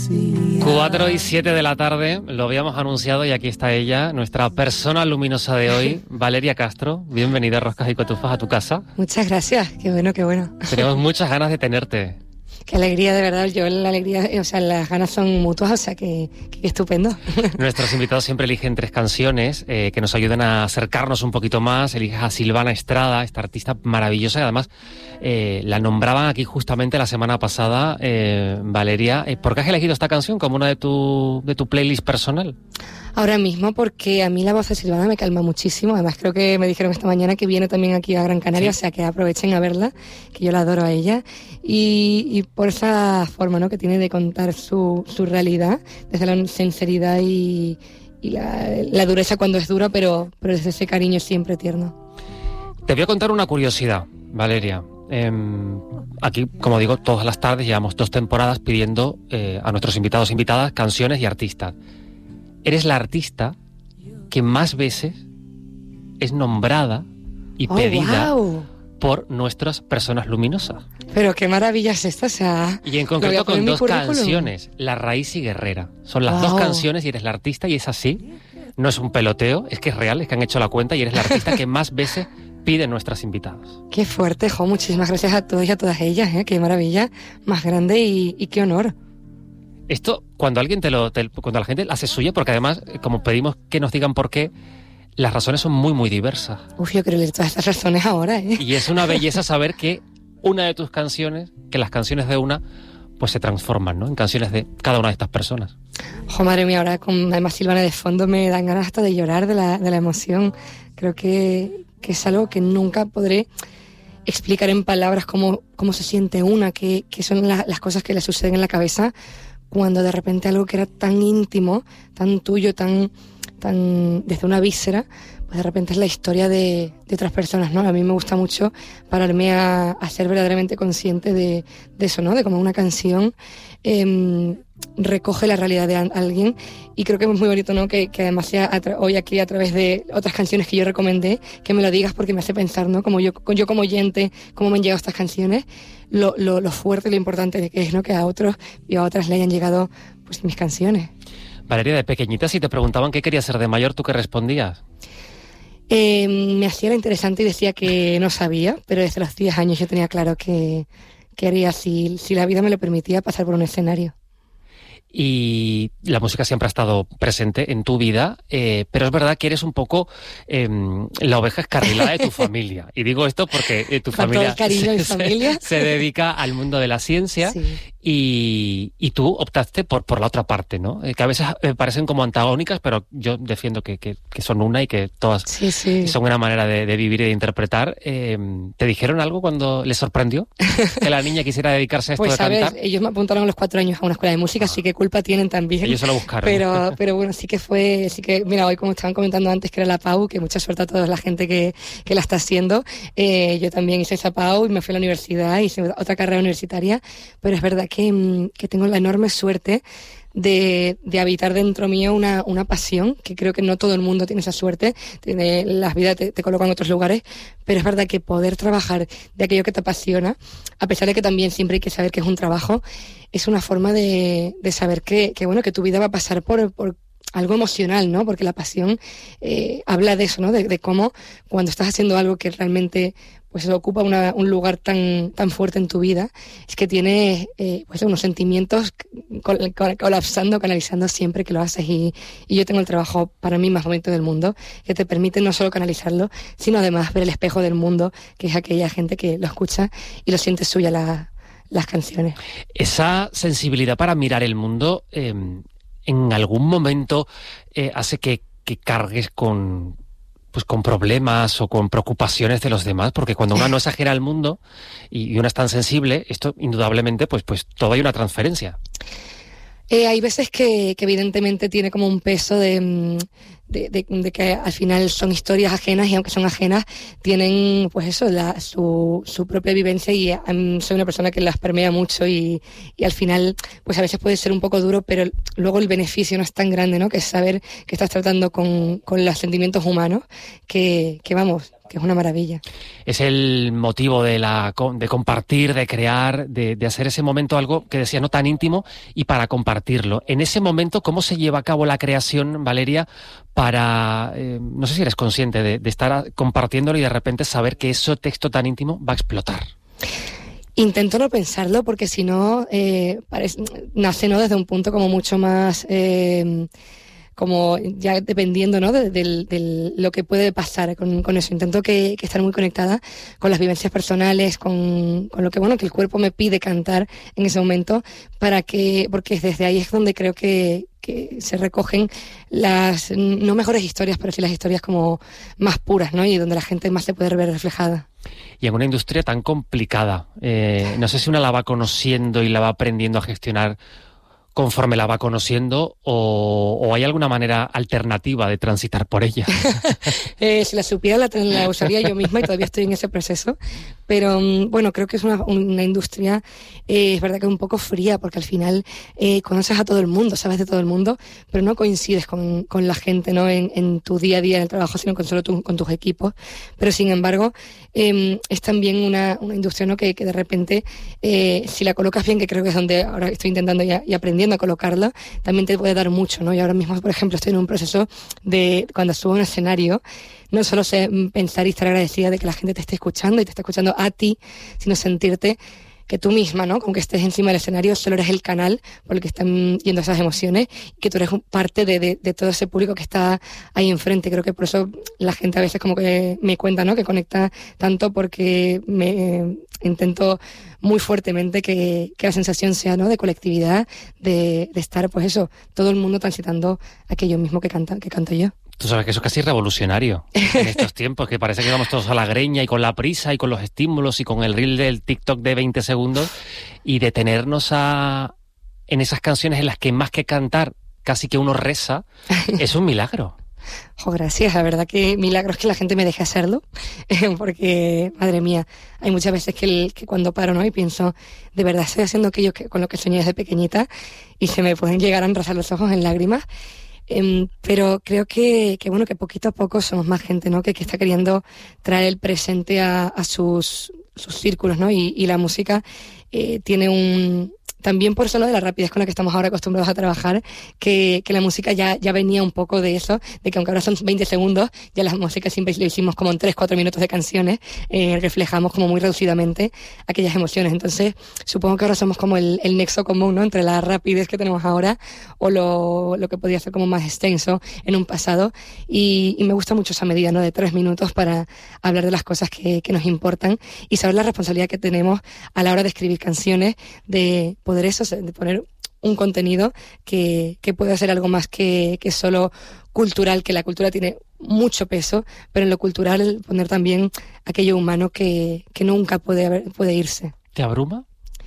4:07 de la tarde, lo habíamos anunciado y aquí está ella, nuestra persona luminosa de hoy, Valeria Castro. Bienvenida a Roscas y Cotufas a tu casa. Muchas gracias, qué bueno, qué bueno. Tenemos muchas ganas de tenerte. Qué alegría, de verdad, yo la alegría, o sea, las ganas son mutuas, o sea, que estupendo. Nuestros invitados siempre eligen 3 canciones que nos ayuden a acercarnos un poquito más. Eliges a Silvana Estrada, esta artista maravillosa, y además la nombraban aquí justamente la semana pasada, Valeria. ¿Por qué has elegido esta canción como una de tu playlist personal? Ahora mismo porque a mí la voz de Silvana me calma muchísimo, además creo que me dijeron esta mañana que viene también aquí a Gran Canaria, sí. O sea que aprovechen a verla, que yo la adoro a ella, y por esa forma, ¿no?, que tiene de contar su realidad, desde la sinceridad y la dureza cuando es dura, pero desde ese cariño siempre tierno. Te voy a contar una curiosidad, Valeria. Aquí, como digo, todas las tardes llevamos 2 temporadas pidiendo a nuestros invitados e invitadas canciones y artistas. Eres la artista que más veces es nombrada y pedida por nuestras personas luminosas. Pero qué maravilla es esta, o sea... Y en concreto con 2 canciones, La Raíz y Guerrera. Son las 2 canciones y eres la artista, y es así. No es un peloteo, es que es real, es que han hecho la cuenta, y eres la artista que más veces piden nuestras invitadas. Qué fuerte, muchísimas gracias a todos y a todas ellas, qué maravilla más grande y qué honor. Esto, cuando alguien cuando la gente la hace suya, porque además, como pedimos que nos digan por qué, las razones son muy, muy diversas. Yo quiero leer todas estas razones ahora, Y es una belleza saber que una de tus canciones, que las canciones de una, pues se transforman, ¿no?, en canciones de cada una de estas personas. Madre mía, ahora con además Silvana de fondo me dan ganas hasta de llorar de la emoción. Creo que es algo que nunca podré explicar en palabras cómo se siente una, que son las cosas que le suceden en la cabeza cuando de repente algo que era tan íntimo, tan tuyo, tan desde una víscera, pues de repente es la historia de otras personas, ¿no? A mí me gusta mucho pararme a ser verdaderamente consciente de eso, ¿no? De cómo una canción recoge la realidad de alguien, y creo que es muy bonito, ¿no?, que además sea hoy aquí a través de otras canciones que yo recomendé, que me lo digas, porque me hace pensar, ¿no?, como yo como oyente, cómo me han llegado estas canciones, lo fuerte y lo importante de que es, ¿no?, que a otros y a otras le hayan llegado pues mis canciones. Valeria, de pequeñita, si te preguntaban qué querías ser de mayor, ¿tú qué respondías? Me hacía la interesante y decía que no sabía, pero desde los 10 años yo tenía claro que quería, si la vida me lo permitía, pasar por un escenario. Y la música siempre ha estado presente en tu vida, pero es verdad que eres un poco la oveja escarrilada de tu familia. Y digo esto porque tu familia, todo el cariño de familia se dedica al mundo de la ciencia, sí. Y tú optaste por la otra parte, ¿no? Que a veces parecen como antagónicas, pero yo defiendo que son una, y que todas son una manera de vivir y de interpretar. ¿Te dijeron algo cuando les sorprendió que la niña quisiera dedicarse a esto de cantar? Pues ellos me apuntaron a los 4 años a una escuela de música, así que culpa tienen también. Ellos se lo buscaron. Pero bueno, sí que, mira, hoy como estaban comentando antes que era la PAU, que mucha suerte a toda la gente que la está haciendo. Yo también hice esa PAU y me fui a la universidad, hice otra carrera universitaria, pero es verdad que tengo la enorme suerte de habitar dentro mío una pasión, que creo que no todo el mundo tiene esa suerte, las vidas te colocan en otros lugares, pero es verdad que poder trabajar de aquello que te apasiona, a pesar de que también siempre hay que saber que es un trabajo, es una forma de saber que tu vida va a pasar por algo emocional, ¿no? Porque la pasión habla de eso, ¿no? De cómo cuando estás haciendo algo que realmente pues ocupa un lugar tan fuerte en tu vida, es que tienes pues unos sentimientos colapsando, canalizando siempre que lo haces, y yo tengo el trabajo para mí más bonito del mundo, que te permite no solo canalizarlo, sino además ver el espejo del mundo, que es aquella gente que lo escucha y lo siente suya las canciones. Esa sensibilidad para mirar el mundo en algún momento hace que cargues con problemas o con preocupaciones de los demás, porque cuando uno no exagera el mundo y uno es tan sensible, esto indudablemente pues todo hay una transferencia. Hay veces que evidentemente tiene como un peso de de que al final son historias ajenas y aunque son ajenas tienen pues eso, su propia vivencia y soy una persona que las permea mucho y al final pues a veces puede ser un poco duro, pero luego el beneficio no es tan grande, ¿no? Que es saber que estás tratando con los sentimientos humanos que vamos, que es una maravilla. Es el motivo de compartir, de crear, de hacer ese momento algo que decía no tan íntimo y para compartirlo. En ese momento, ¿cómo se lleva a cabo la creación, Valeria, para, no sé si eres consciente de estar compartiéndolo y de repente saber que ese texto tan íntimo va a explotar? Intento no pensarlo porque si no, nace, ¿no?, desde un punto como mucho más... como ya dependiendo, ¿no?, de lo que puede pasar con eso. Intento que estar muy conectada con las vivencias personales, con lo que, bueno, que el cuerpo me pide cantar en ese momento, porque desde ahí es donde creo que se recogen las no mejores historias, pero sí las historias como más puras, ¿no?, y donde la gente más se puede ver reflejada. Y en una industria tan complicada, no sé si una la va conociendo y la va aprendiendo a gestionar conforme la va conociendo o hay alguna manera alternativa de transitar por ella. Si la supiera la usaría yo misma y todavía estoy en ese proceso, pero bueno, creo que es una industria, es verdad que es un poco fría porque al final conoces a todo el mundo, sabes de todo el mundo, pero no coincides con la gente, ¿no?, en tu día a día en el trabajo, sino con tus equipos, pero sin embargo es también una industria, ¿no?, que de repente si la colocas bien, que creo que es donde ahora estoy intentando y aprendiendo a colocarla, también te puede dar mucho, ¿no? Y ahora mismo, por ejemplo, estoy en un proceso de cuando subo a un escenario, no solo sé pensar y estar agradecida de que la gente te esté escuchando y te está escuchando a ti, sino sentirte que tú misma, ¿no?, como que estés encima del escenario, solo eres el canal por el que están yendo esas emociones y que tú eres parte de todo ese público que está ahí enfrente. Creo que por eso la gente a veces como que me cuenta, ¿no?, que conecta tanto porque me intento muy fuertemente que la sensación sea, ¿no?, de colectividad, de estar, pues eso, todo el mundo transitando aquello mismo que canto yo. Tú sabes que eso es casi revolucionario en estos tiempos, que parece que vamos todos a la greña y con la prisa y con los estímulos y con el reel del TikTok de 20 segundos y detenernos en esas canciones en las que más que cantar casi que uno reza, es un milagro. Oh, gracias, la verdad que milagro es que la gente me deje hacerlo, porque, madre mía, hay muchas veces que cuando paro, ¿no?, y pienso, de verdad estoy haciendo aquello con lo que soñé desde pequeñita y se me pueden llegar a enrosar los ojos en lágrimas. Pero creo que bueno, que poquito a poco somos más gente, ¿no?, que está queriendo traer el presente a sus círculos, ¿no? Y la música tiene también por eso, ¿no?, de la rapidez con la que estamos ahora acostumbrados a trabajar, que la música ya venía un poco de eso, de que aunque ahora son 20 segundos, ya la música siempre lo hicimos como en 3-4 minutos de canciones, reflejamos como muy reducidamente aquellas emociones. Entonces, supongo que ahora somos como el nexo común, ¿no?, entre la rapidez que tenemos ahora o lo que podía ser como más extenso en un pasado. Y me gusta mucho esa medida, ¿no?, de 3 minutos para hablar de las cosas que nos importan y saber la responsabilidad que tenemos a la hora de escribir canciones, de poder de poner un contenido que pueda ser algo más que solo cultural, que la cultura tiene mucho peso, pero en lo cultural poner también aquello humano que nunca puede irse. ¿Te abruma?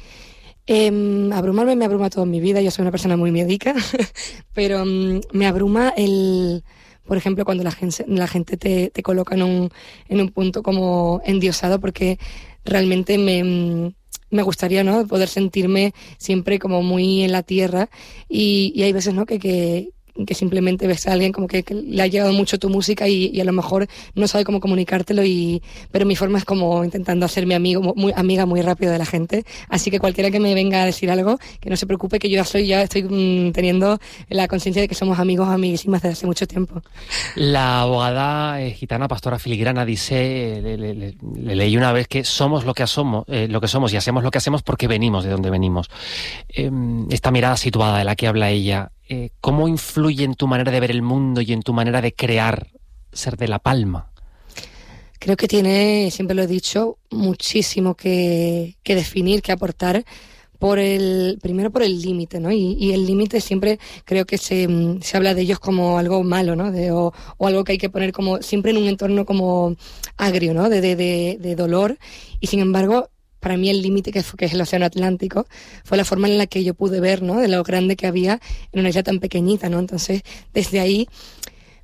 Abrumarme me abruma toda mi vida, yo soy una persona muy miedica, pero me abruma por ejemplo, cuando la gente te coloca en un punto como endiosado, porque realmente me gustaría, ¿no?, poder sentirme siempre como muy en la tierra y hay veces, ¿no?, que simplemente ves a alguien como que le ha llegado mucho tu música y a lo mejor no sabe cómo comunicártelo pero mi forma es como intentando hacerme amiga muy rápido de la gente, así que cualquiera que me venga a decir algo, que no se preocupe, que yo ya estoy teniendo la conciencia de que somos amigos o amiguísimas desde hace mucho tiempo. La abogada gitana Pastora Filigrana dice, le leí una vez, que somos lo que somos y hacemos lo que hacemos porque venimos de donde venimos. Esta mirada situada de la que habla ella, ¿cómo influye en tu manera de ver el mundo y en tu manera de crear, ser de La Palma? Creo que tiene, siempre lo he dicho, muchísimo que definir, que aportar, primero por el límite, ¿no? Y el límite siempre creo que se habla de ellos como algo malo, ¿no? O algo que hay que poner como siempre en un entorno como agrio, ¿no? De dolor. Y sin embargo, para mí el límite que es el Océano Atlántico fue la forma en la que yo pude ver, ¿no?, de lo grande que había en una isla tan pequeñita, ¿no? Entonces, desde ahí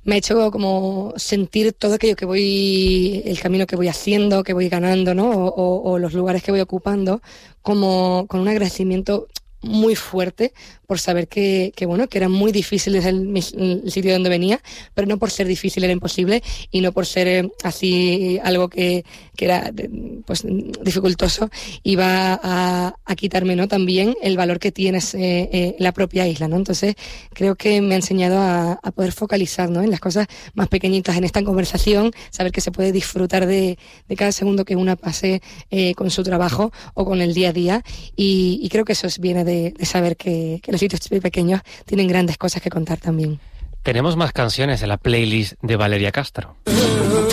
me ha hecho como sentir todo aquello que voy, el camino que voy haciendo, que voy ganando, ¿no? O los lugares que voy ocupando, como con un agradecimiento muy fuerte por saber que era muy difícil desde el sitio donde venía, pero no por ser difícil era imposible y no por ser así algo que era pues dificultoso iba a quitarme, ¿no? También el valor que tienes la propia isla, ¿no? Entonces creo que me ha enseñado a poder focalizar, ¿no? En las cosas más pequeñitas en esta conversación, saber que se puede disfrutar de cada segundo que una pase con su trabajo o con el día a día y creo que eso viene de saber que los sitios pequeños tienen grandes cosas que contar también. Tenemos más canciones en la playlist de Valeria Castro.